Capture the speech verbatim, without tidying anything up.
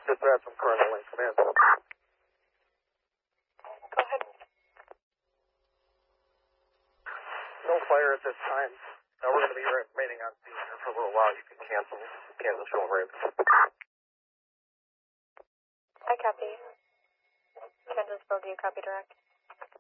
Dispatch from Colonel Link. Command. Go ahead. No fire at this time. Now we're going to be remaining on scene here for a little while. You can cancel. Cancel show rates. I copy. Kansas Bogey, copy direct.